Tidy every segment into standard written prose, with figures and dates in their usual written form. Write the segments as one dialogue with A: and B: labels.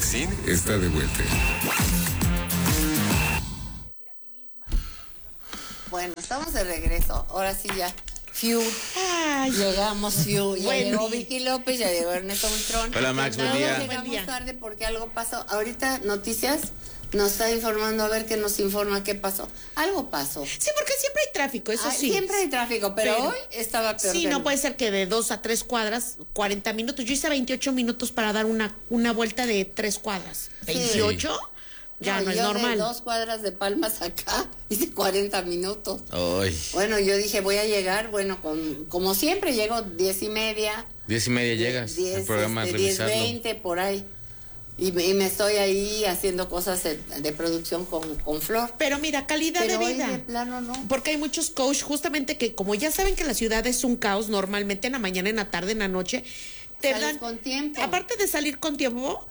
A: Maxine está de vuelta.
B: Bueno, estamos de regreso. Ahora sí ya. Fiu. Llegamos, Fiu. Ya llegó Vicky López, ya llegó Ernesto Buitrón.
C: Hola Max, buen día.
B: Llegamos tarde porque algo pasó. Ahorita Noticias nos está informando, a ver qué nos informa qué pasó. Algo pasó.
D: Sí, porque siempre hay tráfico, eso sí.
B: Siempre hay tráfico, pero hoy estaba peor.
D: Sí, no puede ser que de 2 a 3 cuadras, 40 minutos. Yo hice 28 minutos para dar una vuelta de 3 cuadras. ¿28? Sí. Ya no es normal.
B: De 2 cuadras de Palmas acá hice 40 minutos.
C: Ay.
B: Bueno, yo dije, voy a llegar, como siempre, llego 10:30.
C: 10:30 llegas, el programa es revisarlo.
B: 10:20 por ahí. Y me estoy ahí haciendo cosas de producción con Flor.
D: Pero mira, calidad de vida.
B: Hoy de plano no.
D: Porque hay muchos coach justamente que como ya saben que la ciudad es un caos, normalmente en la mañana, en la tarde, en la noche, te dan
B: con tiempo.
D: Aparte de salir con tiempo,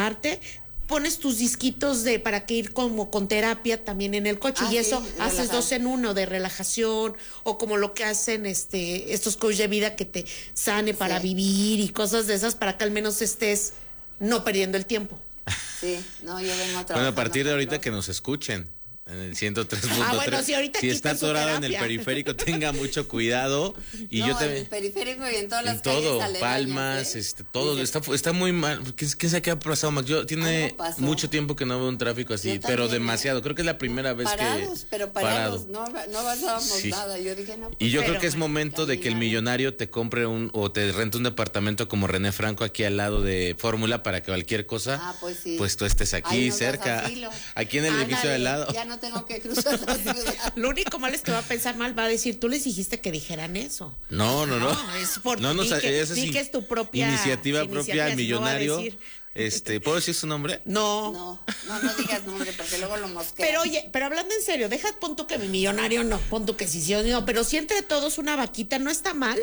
D: pones tus disquitos para que ir como con terapia también en el coche y eso haces 2 en 1 de relajación o como lo que hacen estos coach de vida que te sane para vivir y cosas de esas para que al menos estés no perdiendo el tiempo.
B: Sí, no, yo vengo a trabajar.
C: Bueno, a partir de ahorita que nos escuchen en el 103.3.
D: Bueno, si
C: está atorado en el periférico, tenga mucho cuidado. Y
B: yo
C: también.
B: En el periférico y en todas las
C: calles.
B: Aledañas,
C: Palmas, todo. Está muy mal. ¿Quién sabe qué ha pasado, Max? Tiene mucho tiempo que no veo un tráfico así, pero demasiado. Creo que es la primera vez
B: parados, no avanzábamos nada. Yo dije, no.
C: Y yo creo que es momento de que el millonario te compre o te rente un departamento como René Franco aquí al lado de Fórmula para que cualquier cosa, pues tú estés aquí cerca. Aquí en el edificio de al lado.
B: Ya no tengo que cruzar la ciudad.
D: Lo único malo es que va a pensar mal, va a decir, tú les dijiste que dijeran eso.
C: No.
D: Es por
C: di
D: que es tu propia
C: iniciativa propia, el millonario. ¿Puedo decir su nombre?
B: No digas nombre porque luego lo mosquean.
D: Pero oye, hablando en serio, pon tú que mi millonario no, pon tú que sí o no, pero si entre todos una vaquita no está mal.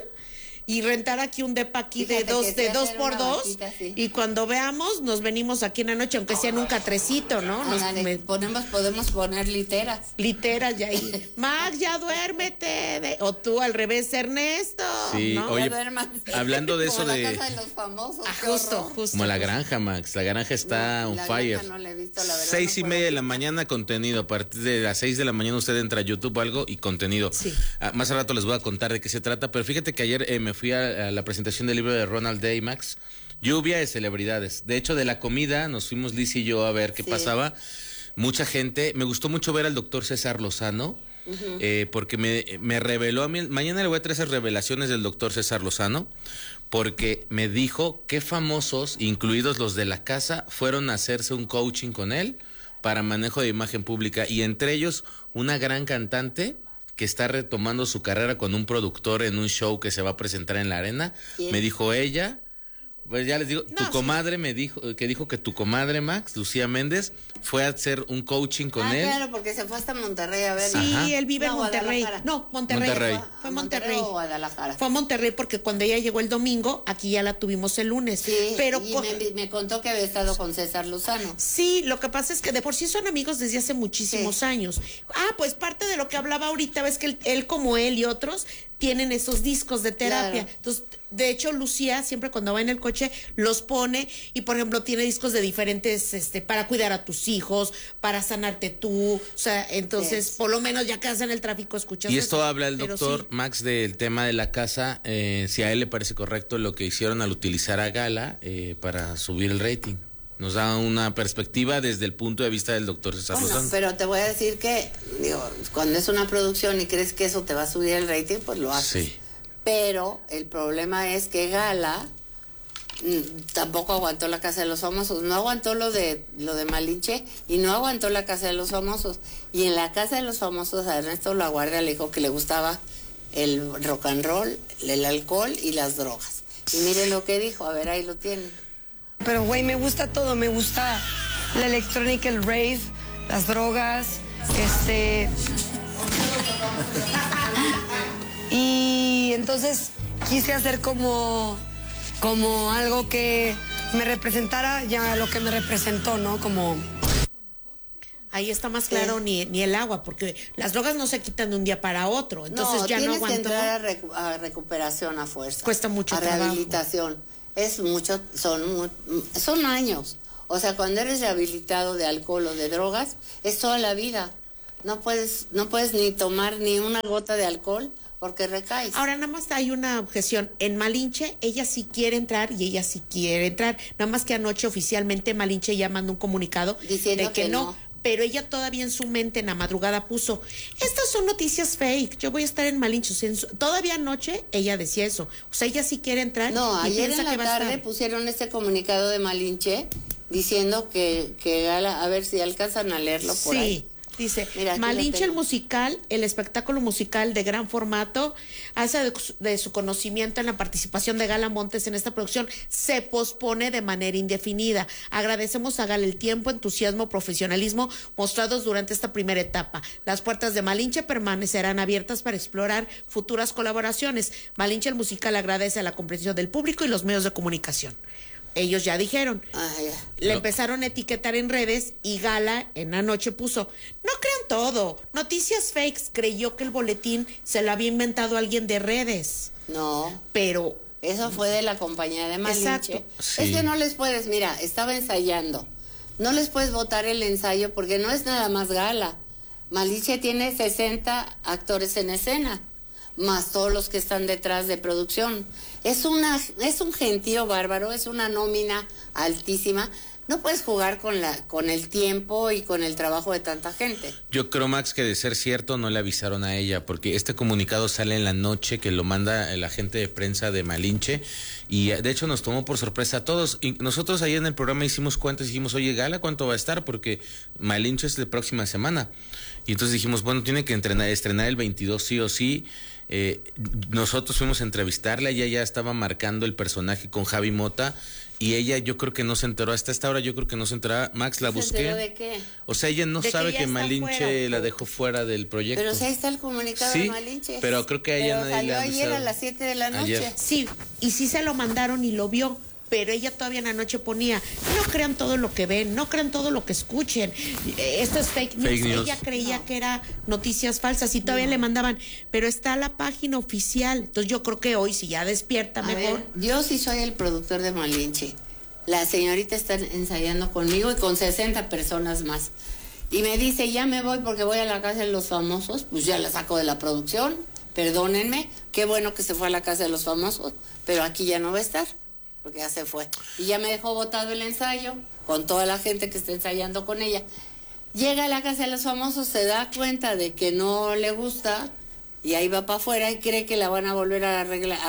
D: Y rentar aquí un depa aquí de 2 por 2 vaquita, sí. Y cuando veamos nos venimos aquí en la noche, aunque sea en un catrecito, ¿no?
B: Podemos poner literas
D: ya ahí. Max, ya duérmete. O tú al revés, Ernesto.
C: Sí,
D: ¿no?
C: oye, hablando de eso
B: de la casa de los famosos.
D: Justo.
C: Como la granja, Max. La granja está on fire.
B: No la he visto, la verdad.
C: 6:30 de la mañana, contenido. A partir de las 6 de la mañana usted entra a YouTube o algo y contenido.
D: Sí.
C: Más al rato les voy a contar de qué se trata, pero fíjate que ayer me fui a la presentación del libro de Ronald Day, Max. Lluvia de celebridades. De hecho, de la comida nos fuimos Liz y yo a ver qué pasaba. Mucha gente. Me gustó mucho ver al doctor César Lozano, porque me reveló a mí. Mañana le voy a traer esas revelaciones del doctor César Lozano, porque me dijo qué famosos, incluidos los de la casa, fueron a hacerse un coaching con él para manejo de imagen pública. Y entre ellos, una gran cantante que está retomando su carrera con un productor en un show que se va a presentar en la arena. ¿Quién? Me dijo ella, pues ya les digo, tu comadre me dijo que tu comadre, Max, Lucía Méndez, fue a hacer un coaching con él.
B: Claro, porque se fue hasta Monterrey a ver.
D: Sí, él vive en Monterrey. Monterrey. Fue
B: Monterrey o Guadalajara.
D: Fue a Monterrey porque cuando ella llegó el domingo, aquí ya la tuvimos el lunes.
B: Sí, pero me contó que había estado con César Lozano.
D: Sí, lo que pasa es que de por sí son amigos desde hace muchísimos años. Pues parte de lo que hablaba ahorita, ves que él como él y otros tienen esos discos de terapia. Claro. Entonces, de hecho, Lucía siempre cuando va en el coche los pone y, por ejemplo, tiene discos de diferentes, para cuidar a tus hijos, para sanarte tú, o sea, entonces, por lo menos ya que en el tráfico escuchas.
C: Y esto habla el doctor Max del tema de la casa, si a él le parece correcto lo que hicieron al utilizar a Gala para subir el rating. Nos da una perspectiva desde el punto de vista del doctor César Lozano.
B: Pero te voy a decir que, cuando es una producción y crees que eso te va a subir el rating, pues lo haces. Sí. Pero el problema es que Gala tampoco aguantó la Casa de los Famosos, no aguantó lo de Malinche y no aguantó la Casa de los Famosos. Y en la Casa de los Famosos a Ernesto La Guardia le dijo que le gustaba el rock and roll, el alcohol y las drogas. Y miren lo que dijo, a ver, ahí lo tienen.
E: Pero güey, me gusta todo, me gusta la electrónica, el rave, las drogas, y entonces quise hacer como algo que me representara ya lo que me representó, ¿no? Como
D: ahí está más claro ni el agua, porque las drogas no se quitan de un día para otro, entonces ya no aguantó.
B: Tienes que entrar a recuperación a fuerza.
D: Cuesta mucho
B: trabajo. A rehabilitación. Es mucho, son años. O sea, cuando eres rehabilitado de alcohol o de drogas, es toda la vida. No puedes ni tomar ni una gota de alcohol porque recaes.
D: Ahora, nada más hay una objeción. En Malinche, ella sí quiere entrar y ella sí quiere entrar. Nada más que anoche oficialmente Malinche ya mandó un comunicado
B: diciendo
D: de que no. Pero ella todavía en su mente en la madrugada puso, estas son noticias fake, yo voy a estar en Malinche. O sea, todavía anoche ella decía eso. O sea, ella sí quiere entrar.
B: No, ayer en la tarde pusieron este comunicado de Malinche diciendo que Gala, a ver si alcanzan a leerlo por ahí.
D: Dice, mira, Malinche el musical, el espectáculo musical de gran formato, hace de su conocimiento en la participación de Gala Montes en esta producción, se pospone de manera indefinida. Agradecemos a Gala el tiempo, entusiasmo, profesionalismo mostrados durante esta primera etapa. Las puertas de Malinche permanecerán abiertas para explorar futuras colaboraciones. Malinche el musical agradece a la comprensión del público y los medios de comunicación. Ellos ya dijeron. Le empezaron a etiquetar en redes y Gala en la noche puso, no crean todo, noticias fakes, creyó que el boletín se lo había inventado alguien de redes.
B: No.
D: Pero
B: eso fue de la compañía de Malinche.
D: Exacto.
B: Sí. Es que no les puedes, mira, estaba ensayando. No les puedes votar el ensayo porque no es nada más Gala. Malinche tiene 60 actores en escena, más todos los que están detrás de producción. Es un gentío bárbaro, es una nómina altísima. No puedes jugar con el tiempo y con el trabajo de tanta gente.
C: Yo creo, Max, que de ser cierto no le avisaron a ella, porque este comunicado sale en la noche que lo manda el agente de prensa de Malinche, y de hecho nos tomó por sorpresa a todos. Y nosotros ahí en el programa hicimos cuentas y dijimos, oye, Gala, ¿cuánto va a estar? Porque Malinche es la próxima semana. Y entonces dijimos, bueno, tiene que estrenar el 22 sí o sí. Nosotros fuimos a entrevistarla, ella ya estaba marcando el personaje con Javi Mota, y ella yo creo que no se enteró, hasta esta hora yo creo que no se enteró. Max, la busqué.
B: ¿Se enteró de qué?
C: O sea, ella no sabe que Malinche la dejó fuera del proyecto.
B: Pero ahí está el comunicado de Malinche.
C: Pero creo que a ella nadie le ha avisado.
B: Ayer a las 7 de la noche.
C: Ayer.
D: Sí, y sí se lo mandaron y lo vio. Pero ella todavía en la noche ponía, no crean todo lo que ven, no crean todo lo que escuchen, esto es fake news. Ella creía que era noticias falsas y todavía le mandaban, pero está la página oficial. Entonces yo creo que hoy si ya despierta mejor.
B: Yo sí soy el productor de Malinche. La señorita está ensayando conmigo y con 60 personas más. Y me dice, ya me voy porque voy a la casa de los famosos, pues ya la saco de la producción, perdónenme, qué bueno que se fue a la casa de los famosos, pero aquí ya no va a estar. Porque ya se fue. Y ya me dejó botado el ensayo con toda la gente que está ensayando con ella. Llega a la casa de los famosos, se da cuenta de que no le gusta y ahí va para afuera y cree que la van a volver a arreglar,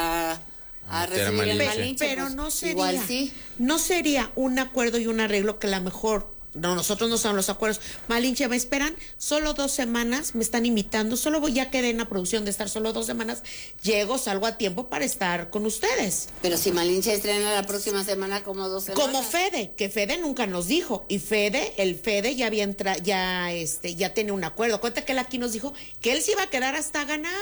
B: a recibir el Malinche.
D: Pero
B: pues,
D: no sería,
B: igual sí.
D: No sería un acuerdo y un arreglo que a lo mejor... No, nosotros no sabemos los acuerdos. Malinche, me esperan solo 2 semanas, me están invitando, ya quedé en la producción de estar solo 2 semanas, salgo a tiempo para estar con ustedes.
B: Pero si Malinche estrena la próxima semana como 2 semanas.
D: Como Fede, que Fede nunca nos dijo, y el Fede ya había ya tenía un acuerdo. Cuenta que él aquí nos dijo que él se iba a quedar hasta ganar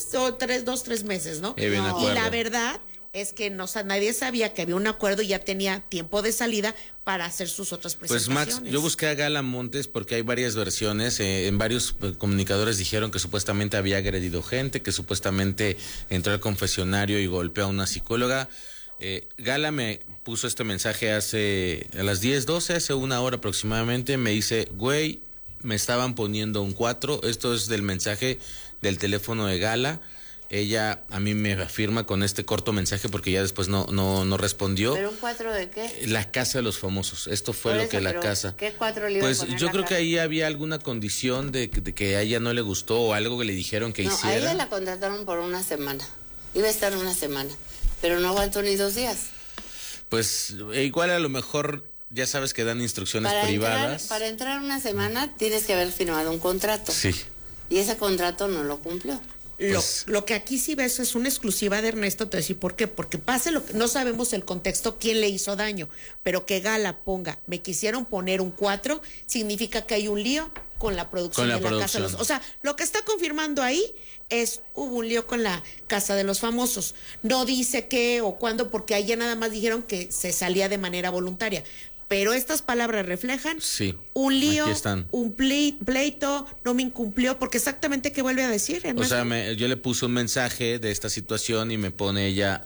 D: 2-3 meses, ¿no?
C: Y
D: la verdad es que nadie sabía que había un acuerdo y ya tenía tiempo de salida para hacer sus otras presentaciones.
C: Pues Max, yo busqué a Gala Montes porque hay varias versiones, en varios comunicadores dijeron que supuestamente había agredido gente, que supuestamente entró al confesionario y golpeó a una psicóloga. Gala me puso este mensaje a las 10:12, hace 1 hora aproximadamente, me dice, güey, me estaban poniendo un 4, esto es del mensaje del teléfono de Gala. Ella a mí me afirma con este corto mensaje porque ya después no respondió.
B: ¿Pero un 4 de qué?
C: La casa de los famosos. Esto fue lo que la casa.
B: ¿Qué 4 le iba a poner?
C: Pues yo creo que ahí había alguna condición de que a ella no le gustó o algo que le dijeron que hiciera.
B: A ella la contrataron por 1 semana. Iba a estar 1 semana, pero no aguantó ni 2 días.
C: Pues igual a lo mejor ya sabes que dan instrucciones privadas.
B: Para entrar 1 semana tienes que haber firmado un contrato.
C: Sí.
B: Y ese contrato no lo cumplió.
D: Lo que aquí sí ves es una exclusiva de Ernesto, te voy a decir por qué, porque pase lo que no sabemos el contexto, quién le hizo daño, pero que Gala ponga, me quisieron poner un 4, significa que hay un lío con la producción de la Casa de los... O sea, lo que está confirmando ahí hubo un lío con la Casa de los Famosos. No dice qué o cuándo, porque ahí ya nada más dijeron que se salía de manera voluntaria. Pero estas palabras reflejan un lío, un pleito, no me incumplió, porque exactamente qué vuelve a decir.
C: O sea, yo le puse un mensaje de esta situación y me pone ella,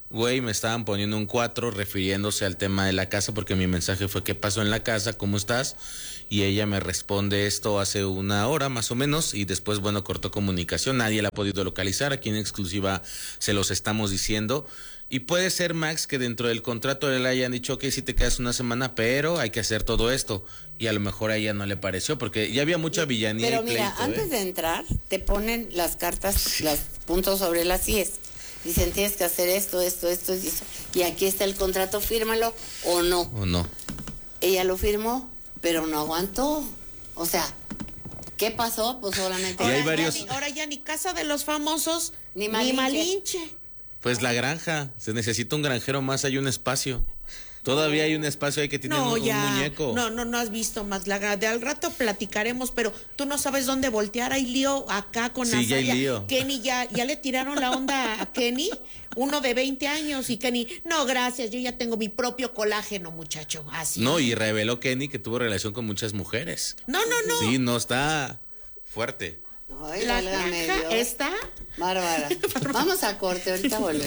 C: güey, me estaban poniendo un 4 refiriéndose al tema de la casa, porque mi mensaje fue, ¿qué pasó en la casa? ¿Cómo estás? Y ella me responde esto hace una hora más o menos, y después, bueno, cortó comunicación, nadie la ha podido localizar, aquí en exclusiva se los estamos diciendo. Y puede ser, Max, que dentro del contrato le hayan dicho que sí te quedas una semana, pero hay que hacer todo esto. Y a lo mejor a ella no le pareció, porque ya había mucha villanía.
B: Pero
C: y pleito,
B: mira, antes de entrar, te ponen las cartas, los puntos sobre las IES. Dicen, tienes que hacer esto, esto, esto y eso. Y aquí está el contrato, fírmalo o no.
C: O no.
B: Ella lo firmó, pero no aguantó. O sea, ¿qué pasó? Pues solamente...
C: Y hay
D: Ahora,
C: varios...
D: ahora ya ni casa de los famosos,
B: Ni
D: ni
B: Malinche.
D: Malinche.
C: Pues la granja, se necesita un granjero más, hay un espacio. Todavía hay un espacio ahí que tiene un muñeco.
D: No has visto más. De al rato platicaremos, pero tú no sabes dónde voltear. Hay lío acá con
C: Sí, ya hay lío.
D: Kenny ya le tiraron la onda a Kenny, uno de 20 años, y Kenny, no, gracias, yo ya tengo mi propio colágeno, muchacho. Así.
C: No, y reveló Kenny que tuvo relación con muchas mujeres.
D: No.
C: Sí, no, está fuerte.
B: Ay,
D: La
B: válgame
D: granja
B: Dios.
D: está...
B: Bárbara. Vamos a corte, ahorita volvemos.